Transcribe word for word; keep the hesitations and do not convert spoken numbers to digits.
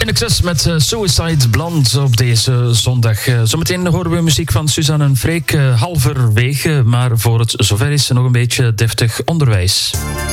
In Excess met uh, Suicide Blonde op deze zondag. Uh, zometeen horen we muziek van Suzanne en Freek uh, halverwege. Maar voor het zover is nog een beetje deftig onderwijs.